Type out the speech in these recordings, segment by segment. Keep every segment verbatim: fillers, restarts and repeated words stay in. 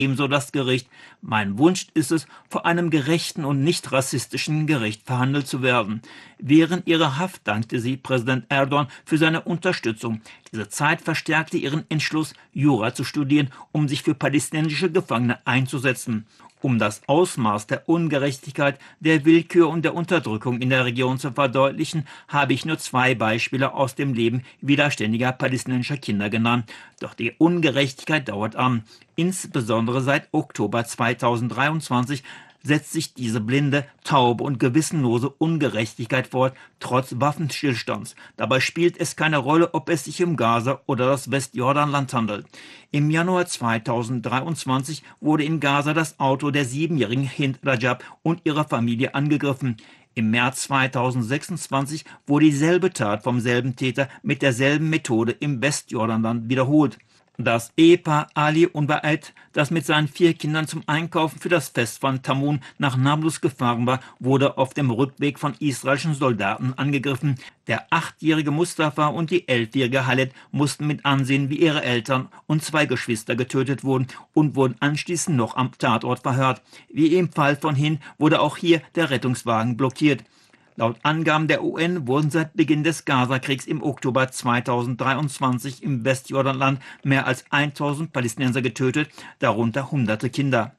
Ebenso das Gericht. Mein Wunsch ist es, vor einem gerechten und nicht rassistischen Gericht verhandelt zu werden. Während ihrer Haft dankte sie Präsident Erdogan für seine Unterstützung. Diese Zeit verstärkte ihren Entschluss, Jura zu studieren, um sich für palästinensische Gefangene einzusetzen. Um das Ausmaß der Ungerechtigkeit, der Willkür und der Unterdrückung in der Region zu verdeutlichen, habe ich nur zwei Beispiele aus dem Leben widerständiger palästinensischer Kinder genannt. Doch die Ungerechtigkeit dauert an. Insbesondere seit Oktober zweitausenddreiundzwanzig setzt sich diese blinde, taube und gewissenlose Ungerechtigkeit fort, trotz Waffenstillstands. Dabei spielt es keine Rolle, ob es sich um Gaza oder das Westjordanland handelt. Im Januar zweitausenddreiundzwanzig wurde in Gaza das Auto der siebenjährigen Hind Rajab und ihrer Familie angegriffen. Im März zweitausendsechsundzwanzig wurde dieselbe Tat vom selben Täter mit derselben Methode im Westjordanland wiederholt. Das Ehepaar Ali und Ba'ed, das mit seinen vier Kindern zum Einkaufen für das Fest von Tamun nach Nablus gefahren war, wurde auf dem Rückweg von israelischen Soldaten angegriffen. Der achtjährige Mustafa und die elfjährige Khaled mussten mit ansehen, wie ihre Eltern und zwei Geschwister getötet wurden und wurden anschließend noch am Tatort verhört. Wie im Fall von Hind wurde auch hier der Rettungswagen blockiert. Laut Angaben der U N wurden seit Beginn des Gazakriegs im Oktober zweitausenddreiundzwanzig im Westjordanland mehr als tausend Palästinenser getötet, darunter hunderte Kinder.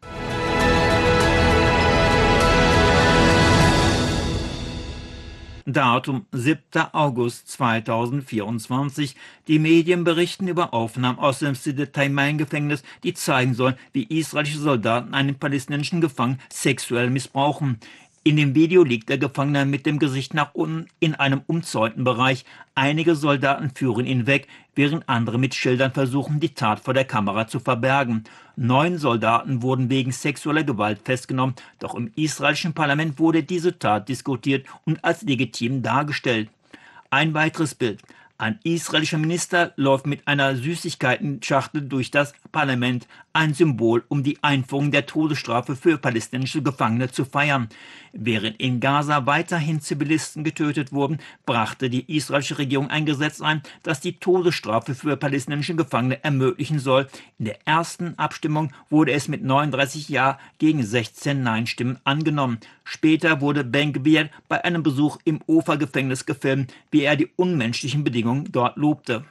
Datum siebter August zweitausendvierundzwanzig. Die Medien berichten über Aufnahmen aus dem Sidi Taiman-Gefängnis, die zeigen sollen, wie israelische Soldaten einen palästinensischen Gefangenen sexuell missbrauchen. In dem Video liegt der Gefangene mit dem Gesicht nach unten in einem umzäunten Bereich. Einige Soldaten führen ihn weg, während andere mit Schildern versuchen, die Tat vor der Kamera zu verbergen. Neun Soldaten wurden wegen sexueller Gewalt festgenommen, doch im israelischen Parlament wurde diese Tat diskutiert und als legitim dargestellt. Ein weiteres Bild. Ein israelischer Minister läuft mit einer Süßigkeitenschachtel durch das Parlament, ein Symbol, um die Einführung der Todesstrafe für palästinensische Gefangene zu feiern. Während in Gaza weiterhin Zivilisten getötet wurden, brachte die israelische Regierung ein Gesetz ein, das die Todesstrafe für palästinensische Gefangene ermöglichen soll. In der ersten Abstimmung wurde es mit neununddreißig Ja gegen sechzehn Nein-Stimmen angenommen. Später wurde Ben Gvir bei einem Besuch im Ofer-Gefängnis gefilmt, wie er die unmenschlichen Bedingungen dort lobte.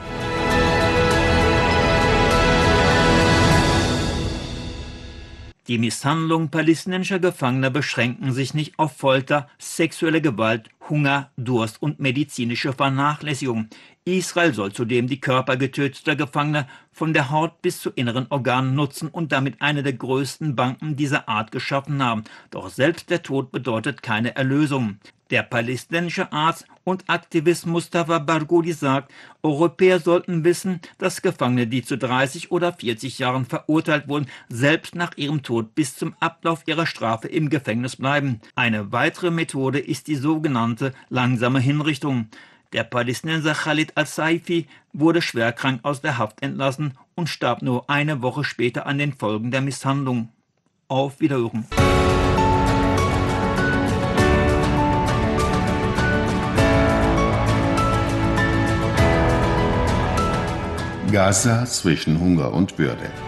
Die Misshandlungen palästinensischer Gefangener beschränken sich nicht auf Folter, sexuelle Gewalt, Hunger, Durst und medizinische Vernachlässigung. Israel soll zudem die Körper getöteter Gefangener von der Haut bis zu inneren Organen nutzen und damit eine der größten Banken dieser Art geschaffen haben. Doch selbst der Tod bedeutet keine Erlösung. Der palästinensische Arzt und Aktivist Mustafa Barghouti sagt, Europäer sollten wissen, dass Gefangene, die zu dreißig oder vierzig Jahren verurteilt wurden, selbst nach ihrem Tod bis zum Ablauf ihrer Strafe im Gefängnis bleiben. Eine weitere Methode ist die sogenannte langsame Hinrichtung. Der Palästinenser Khalid al-Saifi wurde schwerkrank aus der Haft entlassen und starb nur eine Woche später an den Folgen der Misshandlung. Auf Wiederhören. Gaza zwischen Hunger und Würde.